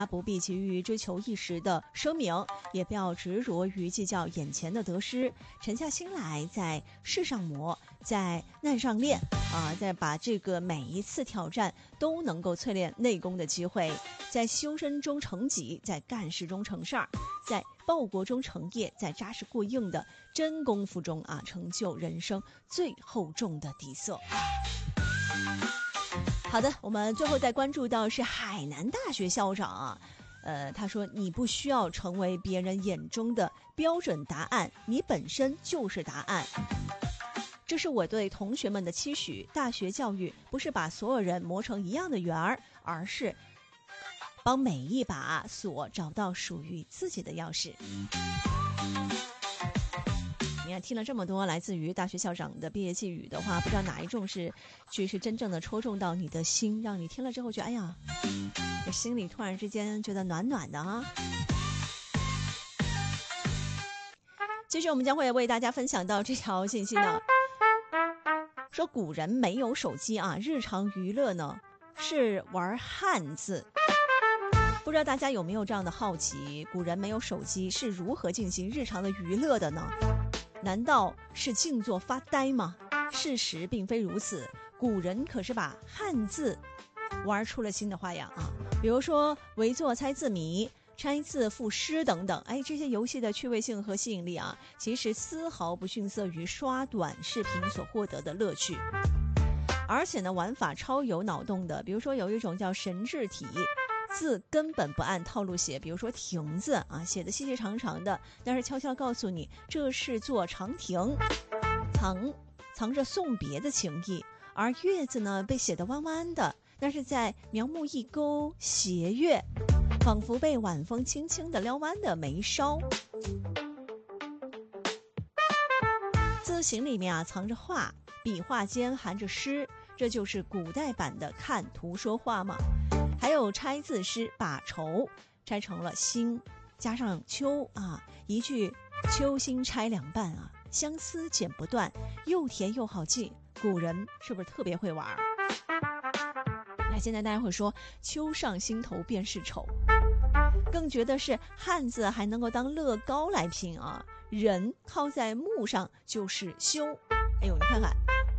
不必急于追求一时的声名，也不要执着于计较眼前的得失，沉下心来，在事上磨，在难上练再把这个每一次挑战都能够淬炼内功的机会，在修身中成己，在干事中成事儿，在报国中成业，在扎实过硬的真功夫中成就人生最厚重的底色。好的，我们最后再关注到是海南大学校长他说你不需要成为别人眼中的标准答案，你本身就是答案。这是我对同学们的期许，大学教育不是把所有人磨成一样的圆儿，而是帮每一把锁找到属于自己的钥匙。你看，听了这么多来自于大学校长的毕业寄语的话，不知道哪一种是真正的戳中到你的心，让你听了之后觉得哎呀，这心里突然之间觉得暖暖的啊。接着我们将会为大家分享到这条信息呢，说古人没有手机日常娱乐呢是玩汉字。不知道大家有没有这样的好奇，古人没有手机是如何进行日常的娱乐的呢？难道是静坐发呆吗？事实并非如此，古人可是把汉字玩出了新的花样比如说围坐猜字谜、拆字赋诗等等，这些游戏的趣味性和吸引力其实丝毫不逊色于刷短视频所获得的乐趣。而且呢，玩法超有脑洞的，比如说有一种叫神制体，字根本不按套路写，比如说亭字写的细细长长的，但是悄悄告诉你这是座长亭，藏着送别的情意。而月字呢，被写得弯弯的，但是在描木一钩斜月，仿佛被晚风轻轻地撩弯的眉梢。字形里面藏着画，笔画间含着诗，这就是古代版的看图说话嘛。还有拆字诗，把愁拆成了心，加上秋一句秋心拆两半相思剪不断，又甜又好记。古人是不是特别会玩？那现在大家会说秋上心头便是愁，更觉得是汉字还能够当乐高来拼人靠在木上就是修。你看看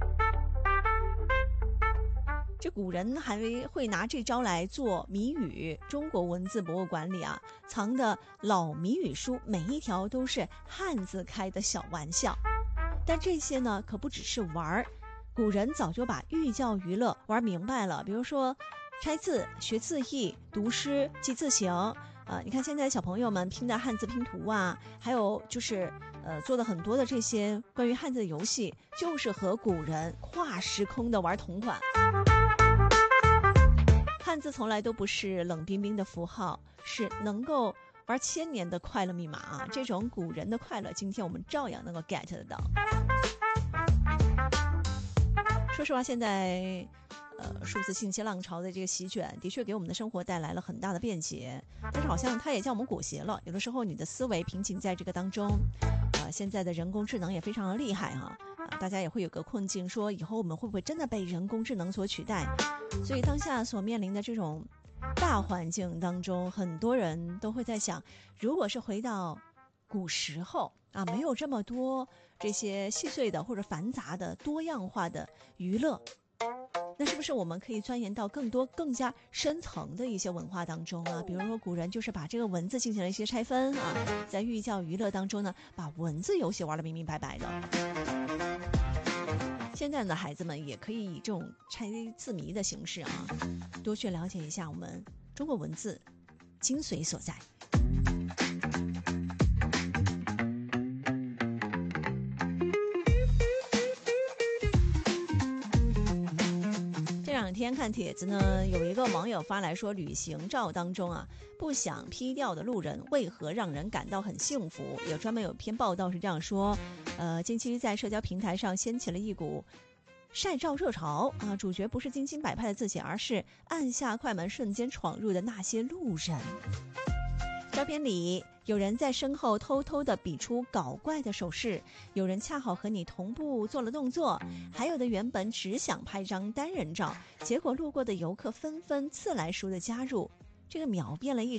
这古人还会拿这招来做谜语。中国文字博物馆里藏的老谜语书，每一条都是汉字开的小玩笑。但这些呢，可不只是玩，古人早就把寓教于乐玩明白了。比如说拆字、学字义、读诗、记字形你看现在小朋友们拼的汉字拼图还有就是做的很多的这些关于汉字的游戏，就是和古人跨时空的玩同款。汉字从来都不是冷冰冰的符号，是能够玩1000年的快乐密码这种古人的快乐，今天我们照样能够 get 得到。说实话，现在数字信息浪潮的这个席卷，的确给我们的生活带来了很大的便捷，但是好像它也将我们裹挟了。有的时候你的思维瓶颈在这个当中现在的人工智能也非常的厉害大家也会有个困境，说以后我们会不会真的被人工智能所取代？所以当下所面临的这种大环境当中，很多人都会在想，如果是回到古时候没有这么多这些细碎的或者繁杂的多样化的娱乐，那是不是我们可以钻研到更多更加深层的一些文化当中比如说古人就是把这个文字进行了一些拆分在寓教于乐当中呢，把文字游戏玩得明明白白的。现在的孩子们也可以以这种拆字谜的形式多去了解一下我们中国文字精髓所在。这两天看帖子呢，有一个网友发来说，旅行照当中不想 P 掉的路人为何让人感到很幸福？有专门有篇报道是这样说，近期在社交平台上掀起了一股晒照热潮主角不是精心摆拍的自己，而是按下快门瞬间闯入的那些路人。照片里有人在身后偷偷地比出搞怪的手势，有人恰好和你同步做了动作，还有的原本只想拍张单人照，结果路过的游客纷纷自来熟的加入，这个秒变了一